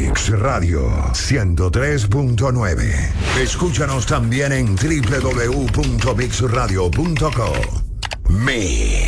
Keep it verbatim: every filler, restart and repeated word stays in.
Mix Radio ciento tres punto nueve. Escúchanos también en doble u doble u doble u punto mix radio punto co. Mix.